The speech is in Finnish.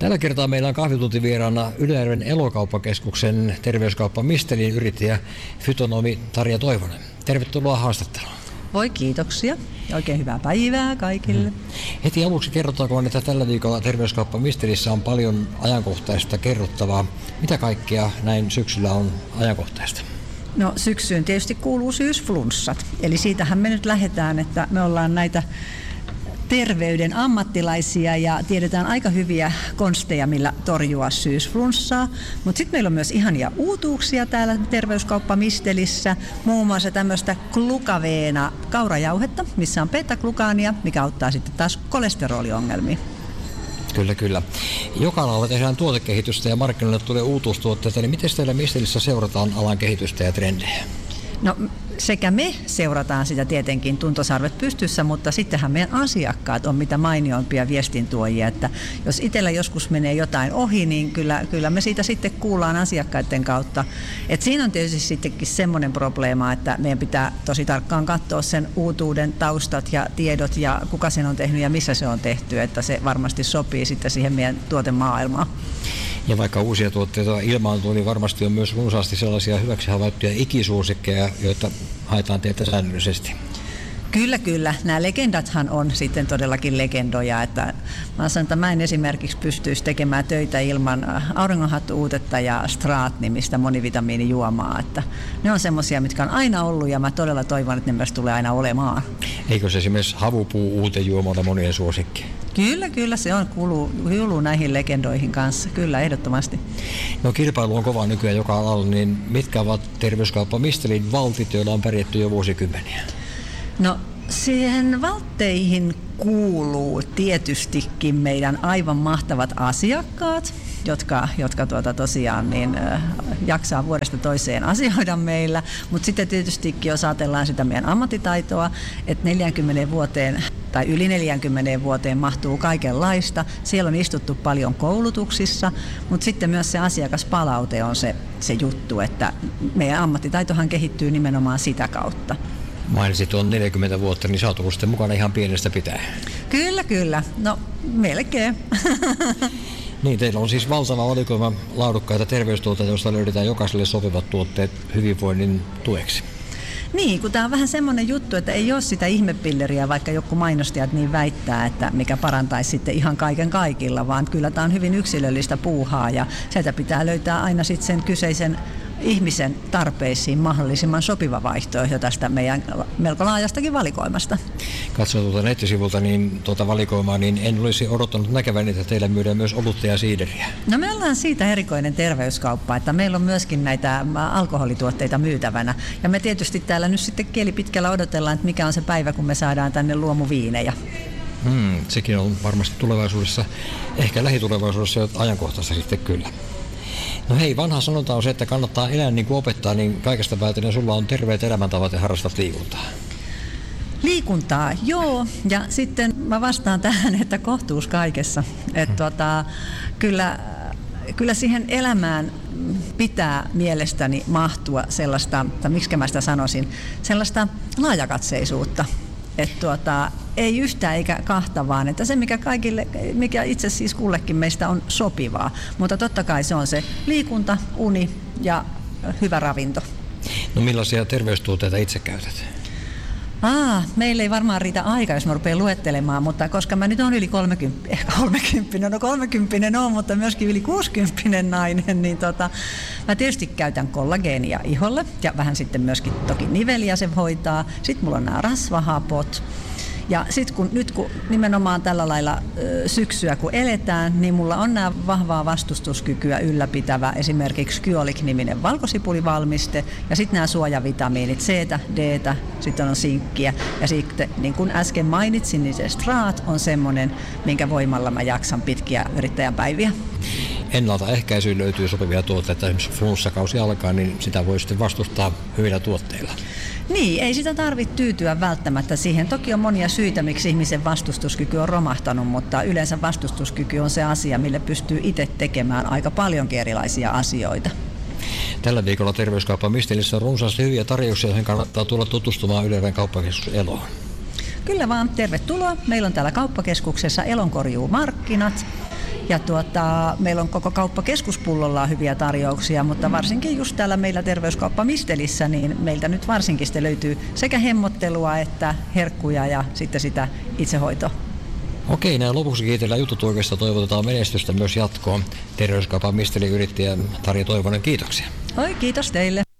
Tällä kertaa meillä on kahvituntivieraana Ylöjärven Elokauppakeskuksen terveyskauppa Mistelin yrittäjä fytonomi Tarja Toivonen. Tervetuloa haastatteluun. Voi kiitoksia. Oikein hyvää päivää kaikille. Heti aluksi kerrotaanko, että tällä viikolla terveyskauppa Mistelissä on paljon ajankohtaista kerrottavaa. Mitä kaikkea näin syksyllä on ajankohtaista? No syksyyn tietysti kuuluu syysflunssat. Eli siitähän me nyt lähdetään, että me ollaan näitä terveyden ammattilaisia ja tiedetään aika hyviä konsteja, millä torjua syysflunssaa. Mutta sitten meillä on myös ihania uutuuksia täällä terveyskauppa Mistelissä. Muun muassa tämmöistä glukaveena kaurajauhetta, missä on beta-glukaania, mikä auttaa sitten taas kolesteroliongelmiin. Kyllä. Joka alalla tehdään tuotekehitystä ja markkinoille tulee uutuustuotteita. Niin miten teillä Mistelissä seurataan alan kehitystä ja trendejä? No sekä me seurataan sitä tietenkin tuntosarvet pystyssä, mutta sittenhän meidän asiakkaat on mitä mainioimpia viestintuojia, että jos itsellä joskus menee jotain ohi, niin kyllä me siitä sitten kuullaan asiakkaiden kautta. Et siinä on tietysti sittenkin semmoinen probleema, että meidän pitää tosi tarkkaan katsoa sen uutuuden taustat ja tiedot ja kuka sen on tehnyt ja missä se on tehty, että se varmasti sopii sitten siihen meidän tuotemaailmaan. Ja vaikka uusia tuotteita ilmaantuu, niin varmasti on myös runsaasti sellaisia hyväksi havaittuja ikisuosikkeja, joita haetaan teiltä säännöllisesti. Kyllä. Nämä legendathan on sitten todellakin legendoja. Että mä sanon, että mä en esimerkiksi pystyisi tekemään töitä ilman auringonhattuutetta ja Straat-nimistä monivitamiinijuomaa. Että ne on semmoisia, mitkä on aina ollut ja mä todella toivon, että ne myös tulee aina olemaan. Eikö se esimerkiksi havupuu-uutejuoma ole monien suosikki? Kyllä, se on kuuluu näihin legendoihin kanssa, kyllä ehdottomasti. No kilpailu on kova nykyään joka alalla, niin mitkä ovat terveyskauppa Mistelin valtit, joilla on pärjätty jo vuosikymmeniä? No siihen valtteihin kuuluu tietystikin meidän aivan mahtavat asiakkaat, jotka tosiaan jaksaa vuodesta toiseen asioida meillä, mutta sitten tietystikin jos ajatellaan sitä meidän ammattitaitoa, että 40 vuoteen tai yli 40 vuoteen mahtuu kaikenlaista. Siellä on istuttu paljon koulutuksissa, mutta sitten myös se asiakaspalaute on se juttu, että meidän ammattitaitohan kehittyy nimenomaan sitä kautta. Mainitsit on 40 vuotta, niin sä oot ollut sitten mukana ihan pienestä pitäen. Kyllä. No, melkein. Niin, teillä on siis valtava valikoima laadukkaita terveystuotteita, joista löydetään jokaiselle sopivat tuotteet hyvinvoinnin tueksi. Niin, kun tämä on vähän semmoinen juttu, että ei ole sitä ihmepilleriä, vaikka joku mainostajat niin väittää, että mikä parantaisi sitten ihan kaiken kaikilla, vaan kyllä tämä on hyvin yksilöllistä puuhaa ja sieltä pitää löytää aina sitten sen kyseisen ihmisen tarpeisiin mahdollisimman sopiva vaihtoehto tästä meidän melko laajastakin valikoimasta. Katsoin tuolta nettisivulta tuota valikoimaa, niin en olisi odottanut näkeväni, että teillä myydään myös olutta ja siideriä. No me ollaan siitä erikoinen terveyskauppa, että meillä on myöskin näitä alkoholituotteita myytävänä. Ja me tietysti täällä nyt sitten kieli pitkällä odotellaan, että mikä on se päivä, kun me saadaan tänne luomuviinejä. Sekin on varmasti tulevaisuudessa, ehkä lähitulevaisuudessa jo ajankohtaista sitten kyllä. No hei, vanha sanonta on se, että kannattaa elää niin kuin opettaa, niin kaikesta päätellen sulla on terveet elämäntavat ja harrastat liikuntaa. Liikuntaa, joo. Ja sitten mä vastaan tähän, että kohtuus kaikessa. Että kyllä siihen elämään pitää mielestäni mahtua sellaista, miksi mä sitä sanoisin, sellaista laajakatseisuutta. Että ei yhtä eikä kahta, vaan että se mikä itse siis kullekin meistä on sopivaa. Mutta totta kai se on se liikunta, uni ja hyvä ravinto. No millaisia terveystuotteita itse käytät? Meillä ei varmaan riitä aika, jos mä rupean luettelemaan, mutta koska mä nyt on yli 30 on, mutta myöskin yli 60 nainen, niin mä tietysti käytän kollageenia iholle ja vähän sitten myöskin toki niveliä se hoitaa. Sitten mulla on nämä rasvahapot. Ja sitten kun nimenomaan tällä lailla syksyä kun eletään, niin mulla on nämä vahvaa vastustuskykyä ylläpitävä esimerkiksi Kyolic-niminen valkosipulivalmiste ja sitten nämä suojavitamiinit C-tä, D-tä, sitten on sinkkiä ja sitten niin kuin äsken mainitsin, niin se Straat on semmoinen, minkä voimalla mä jaksan pitkiä yrittäjän päiviä. Ennaltaehkäisyyn löytyy sopivia tuotteita, esimerkiksi flunssakausi alkaa, niin sitä voi sitten vastustaa hyvillä tuotteilla. Niin, ei sitä tarvitse tyytyä välttämättä siihen. Toki on monia syitä, miksi ihmisen vastustuskyky on romahtanut, mutta yleensä vastustuskyky on se asia, mille pystyy itse tekemään aika paljonkin erilaisia asioita. Tällä viikolla terveyskauppa Mistelissä on runsaasti hyviä tarjouksia, joihin kannattaa tulla tutustumaan Ylöjärven kauppakeskus Eloon. Kyllä vaan, tervetuloa. Meillä on täällä kauppakeskuksessa elonkorjuumarkkinat. Ja meillä on koko kauppakeskuspullolla hyviä tarjouksia, mutta varsinkin just täällä meillä Terveyskauppa Mistelissä, niin meiltä nyt varsinkin sitten löytyy sekä hemmottelua että herkkuja ja sitten sitä itsehoitoa. Okei, näin lopuksi kiitellään Juttutuokiosta, toivotetaan menestystä myös jatkoon. Terveyskaupan Mistelin yrittäjä Tarja Toivonen, kiitoksia. Oi, kiitos teille.